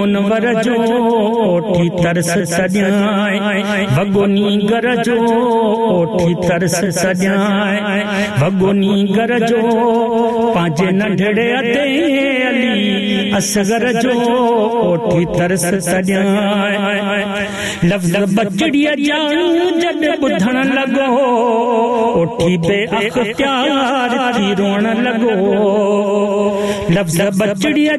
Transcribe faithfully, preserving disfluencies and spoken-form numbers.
मुनवर जो ओठी तरस सजाए भगोनी गर जो ओठी तरस सजाए भगोनी गर जो पांजे नंढड़े अते अली असगर जो ओठी तरस सजाए लफ्ज़ बचड़िया जान जब बुधण लगो ओठी बे अख्तियार थी रोण लगो लफ्ज़ बचड़िया